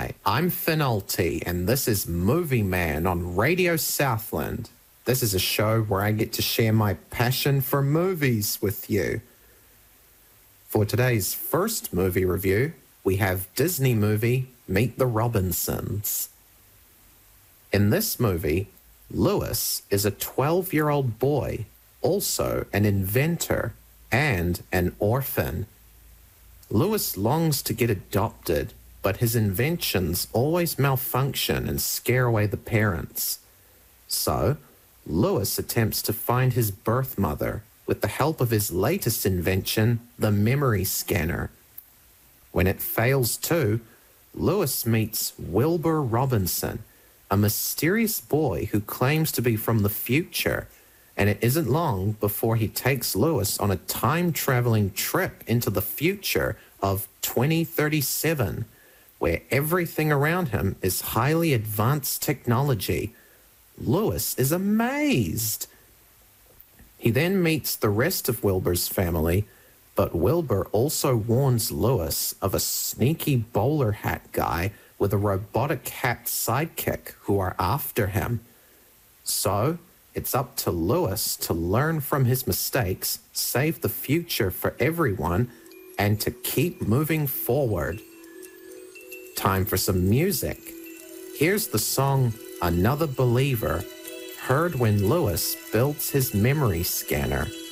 Hi, I'm Finalty, and this is Movie Man on Radio Southland. This is a show where I get to share my passion for movies with you. For today's first movie review, we have Disney movie Meet the Robinsons. In this movie, Lewis is a 12-year-old boy, also an inventor and an orphan. Lewis longs to get adopted, but his inventions always malfunction and scare away the parents. So, Lewis attempts to find his birth mother with the help of his latest invention, the memory scanner. When it fails too, Lewis meets Wilbur Robinson, a mysterious boy who claims to be from the future, and it isn't long before he takes Lewis on a time-traveling trip into the future of 2037, where everything around him is highly advanced technology. Lewis is amazed. He then meets the rest of Wilbur's family, but Wilbur also warns Lewis of a sneaky bowler hat guy with a robotic hat sidekick who are after him. So, it's up to Lewis to learn from his mistakes, save the future for everyone, and to keep moving forward. Time for some music. Here's the song Another Believer, heard when Lewis builds his memory scanner.